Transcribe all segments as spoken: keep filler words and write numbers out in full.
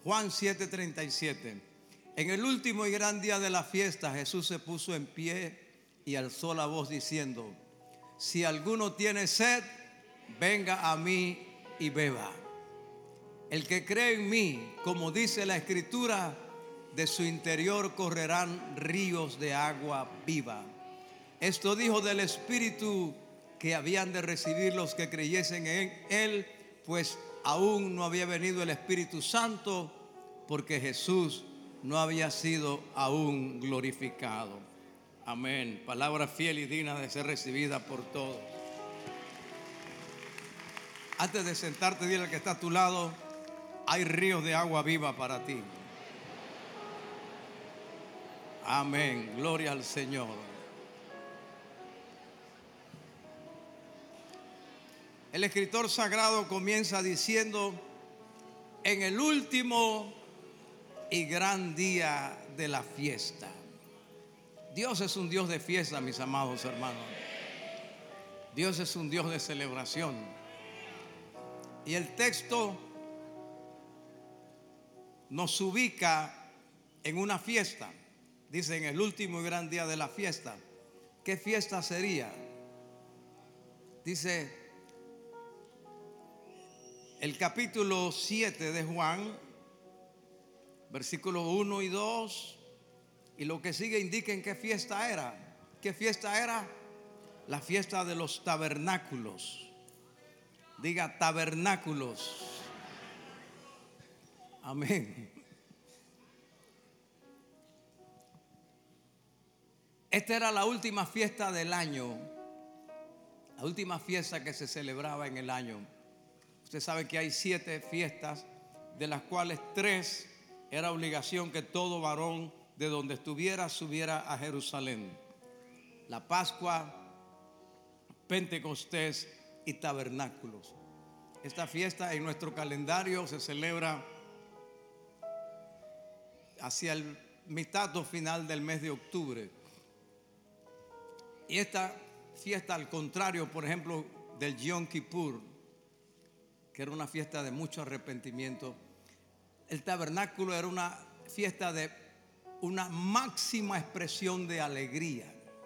Juan siete treinta y siete. En el último y gran día de la fiesta, Jesús se puso en pie y alzó la voz diciendo: si alguno tiene sed, venga a mí y beba. El que cree en mí, como dice la Escritura, de su interior correrán ríos de agua viva. Esto dijo del Espíritu que habían de recibir los que creyesen en Él, pues aún no había venido el Espíritu Santo, porque Jesús no había sido aún glorificado. Amén. Palabra fiel y digna de ser recibida por todos. Antes de sentarte, dile al que está a tu lado: hay ríos de agua viva para ti. Amén. Gloria al Señor. El escritor sagrado comienza diciendo: en el último y gran día de la fiesta. Dios es un Dios de fiesta, mis amados hermanos. Dios es un Dios de celebración. Y el texto nos ubica en una fiesta. Dice: en el último y gran día de la fiesta. ¿Qué fiesta sería? Dice el capítulo siete de Juan, versículos uno y dos, y lo que sigue indica en qué fiesta era. ¿Qué fiesta era? La fiesta de los tabernáculos. Diga: tabernáculos. Amén. Esta era la última fiesta del año, la última fiesta que se celebraba en el año. Usted sabe que hay siete fiestas, de las cuales tres era obligación que todo varón de donde estuviera subiera a Jerusalén: la Pascua, Pentecostés y Tabernáculos. Esta fiesta en nuestro calendario se celebra hacia el mitad o final del mes de octubre. Y esta fiesta, al contrario, por ejemplo, del Yom Kippur, que era una fiesta de mucho arrepentimiento, el tabernáculo era una fiesta de una máxima expresión de alegría.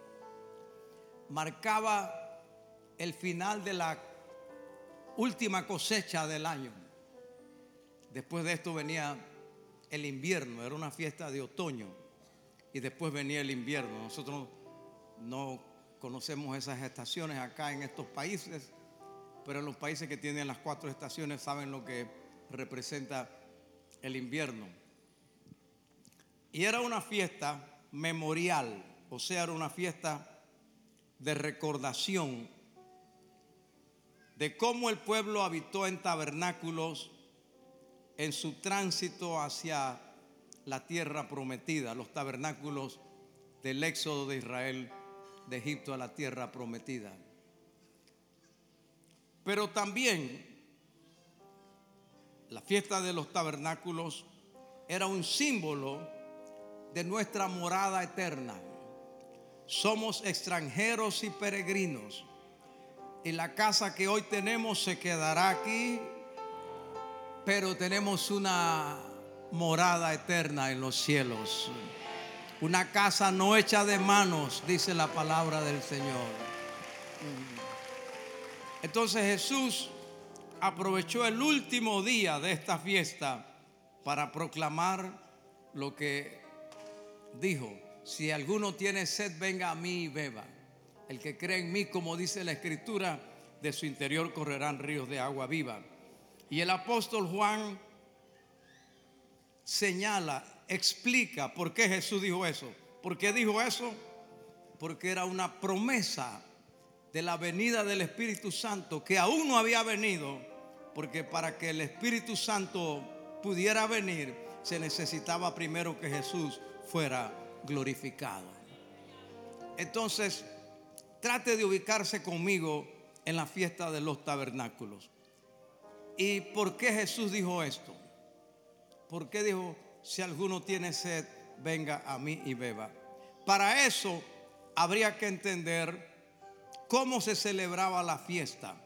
Marcaba el final de la última cosecha del año. Después de esto venía el invierno, era una fiesta de otoño, y después venía el invierno. Nosotros no conocemos esas estaciones acá en estos países, pero en los países que tienen las cuatro estaciones saben lo que representa el invierno. Y era una fiesta memorial, o sea, era una fiesta de recordación de cómo el pueblo habitó en tabernáculos en su tránsito hacia la tierra prometida, los tabernáculos del éxodo de Israel de Egipto a la tierra prometida. Pero también la fiesta de los tabernáculos era un símbolo de nuestra morada eterna. Somos extranjeros y peregrinos, y la casa que hoy tenemos se quedará aquí, pero tenemos una morada eterna en los cielos. Una casa no hecha de manos, dice la palabra del Señor. Entonces Jesús aprovechó el último día de esta fiesta para proclamar lo que dijo: si alguno tiene sed, venga a mí y beba. El que cree en mí, como dice la Escritura, de su interior correrán ríos de agua viva. Y el apóstol Juan señala, explica por qué Jesús dijo eso. ¿Por qué dijo eso? Porque era una promesa de la venida del Espíritu Santo, que aún no había venido, porque para que el Espíritu Santo pudiera venir se necesitaba primero que Jesús fuera glorificado. Entonces, trate de ubicarse conmigo en la fiesta de los tabernáculos. ¿Y por qué Jesús dijo esto? ¿Por qué dijo: si alguno tiene sed, venga a mí y beba? Para eso habría que entender cómo se celebraba la fiesta.